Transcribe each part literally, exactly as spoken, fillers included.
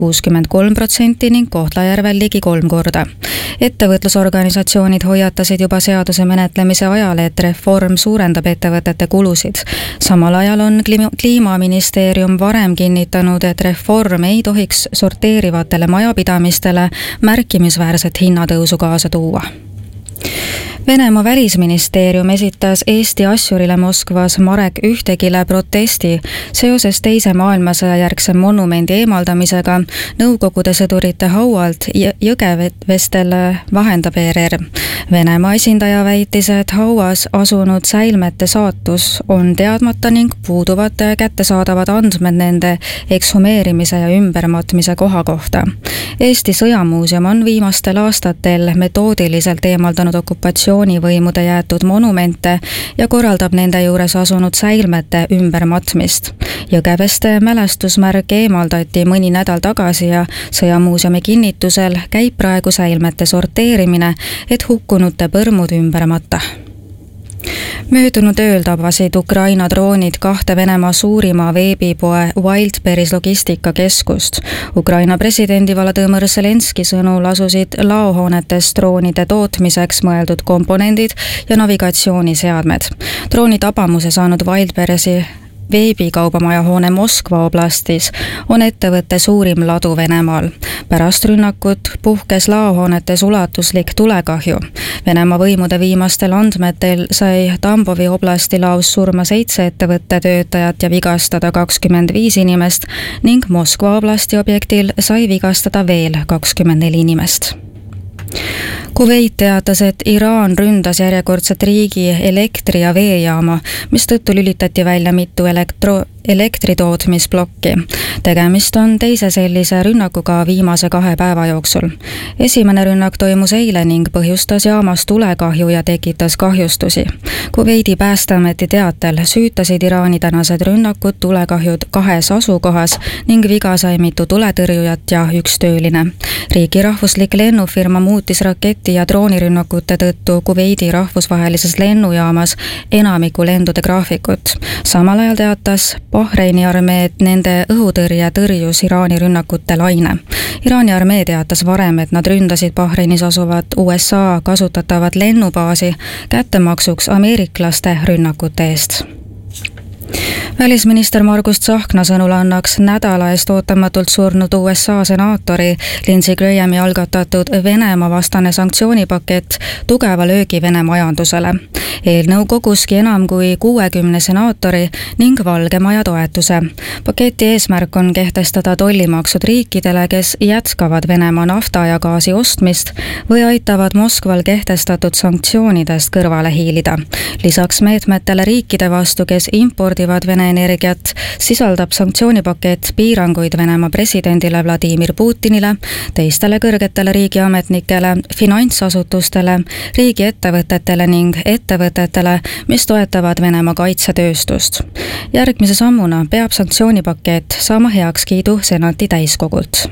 kuuskümmend kolm protsenti ning Kohtla-Järvel ligi kolm korda. Ettevõtlusorganisatsioonid hoiatasid juba seaduse menetlemise ajal, et reform suurendab ettevõtete kulusid. Samal ajal on Kliimaministeerium varem kinnitanud, et reform ei tohiks sorteerivatele majapidamistele märkimisväärset hinnatõusu kaasa tuua. Venemaa välisministeerium esitas Eesti asjurile Moskvas Marek Ühtegile protesti seoses teise maailmasõja järgse monumendi eemaldamisega Nõukogude sõdurite haualt Jõgevestel, vahendab E R R. Venemaa esindaja väitis, et hauas asunud säilmete saatus on teadmata ning puuduvad kättesaadavad andmed nende ekshumeerimise ja ümbermatmise koha kohta. Eesti sõjamuuseum on viimastel aastatel metoodiliselt eemaldanud okupatsioonivõimude jäetud monumente ja korraldab nende juures asunud säilmete ümbermatmist. Jõgeveste mälestusmärk eemaldati mõni nädal tagasi ja sõjamuuseumi kinnitusel käib praegu säilmete sorteerimine, et hukkunute põrmud ümber matta. Möödunud ööl tabasid Ukraina droonid kahte Venemaa suurima veebipoe Wildberries logistikakeskust. Ukraina presidendi Volodõmõr Zelenski sõnul asusid laohoonetes droonide tootmiseks mõeldud komponendid ja navigatsiooniseadmed. Drooni tabamuse saanud Wildberriesi veebikaubamaja hoone Moskva oblastis on ettevõtte suurim ladu Venemaal. Pärast rünnakut puhkes laohoonetes ulatuslik tulekahju. Venemaa võimude viimastel andmetel sai Tambovi oblasti laos surma seitse ettevõtte töötajat ja vigastada kakskümmend viis inimest ning Moskva oblasti objektil sai vigastada veel kakskümmend neli inimest. Kuveit teatas, et Iraan ründas järjekordset riigi elektri- ja veejaama, mis tõttu lülitati välja mitu elektro- elektritootmisplokki. Tegemist on teise sellise rünnakuga viimase kahe päeva jooksul. Esimene rünnak toimus eile ning põhjustas jaamas tulekahju ja tekitas kahjustusi. Kuveidi päästeameti teatel süütasid Iraani tänased rünnakud tulekahjud kahes asukohas ning viga sai mitu tuletõrjujat ja üks tööline. Riigi rahvuslik lennufirma muutis raketi ja droonirünnakute tõttu Kuveidi rahvusvahelises lennujaamas enamiku lendude graafikut. Samal ajal teatas Bahreini armee, et nende õhutõrje tõrjus Iraani rünnakute laine. Iraani armee teatas varem, et nad ründasid Bahreinis asuvat U S A kasutatavat lennubaasi kättemaksuks ameeriklaste rünnakute eest. Välisminister Margus Tsahkna sõnul annaks nädala eest ootamatult surnud U S A senaatori Lindsey Grahami algatatud Venemaa vastane sanktsioonipakett tugeva löögi Vene majandusele. Eelnõu koguski enam kui kuuekümne senaatori ning Valge Maja toetuse. Paketi eesmärk on kehtestada tollimaksud riikidele, kes jätkavad Venemaa nafta ja gaasi ostmist või aitavad Moskval kehtestatud sanktsioonidest kõrvale hiilida. Lisaks meetmetele riikide vastu, kes impordivad Vene energiat, sisaldab sanktsioonipakett piiranguid Venemaa presidendile Vladimir Putinile, teistele kõrgetele riigiametnikele, finantsasutustele, riigiettevõtetele ning ettevõtetele, mis toetavad Venemaa kaitsetööstust. Järgmise sammuna peab sanktsioonipakett saama heakskiidu senati täiskogult.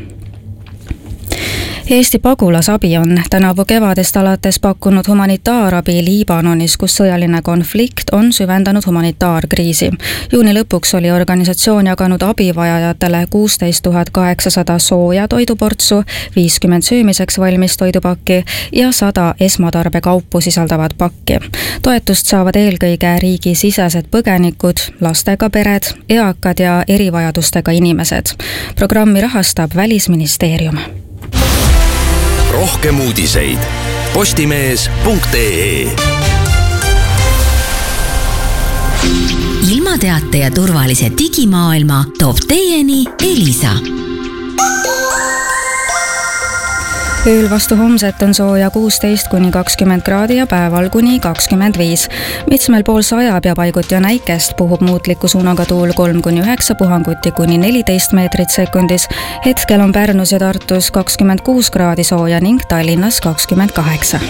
Eesti pagulasabi on tänavu kevadest alates pakkunud humanitaarabi Liibanonis, kus sõjaline konflikt on süvendanud humanitaarkriisi. Juuni lõpuks oli organisatsioon jaganud abivajajatele kuusteist tuhat kaheksasada sooja toiduportsu, viiskümmend söömiseks valmis toidupakki ja sada esmatarbekaupu sisaldavat pakki. Toetust saavad eelkõige riigi sisesed põgenikud, lastega pered, eakad ja erivajadustega inimesed. Programmi rahastab Välisministeerium. Rohkem uudiseid postimees punkt ee. Ilmateate ja turvalise digimaailma toob teieni Elisa. Ööl vastu homset on sooja kuusteist kuni kakskümmend kraadi ja päeval kuni kakskümmend viis. Mitmel pool sajab ja paiguti on äikest, puhub muutliku suunaga tuul kolm kuni üheksa, puhanguti kuni neliteist meetrit sekundis. Hetkel on Pärnus ja Tartus kakskümmend kuus kraadi sooja ning Tallinnas kakskümmend kaheksa.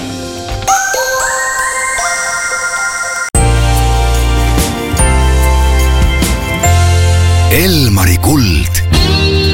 Elmari kuld.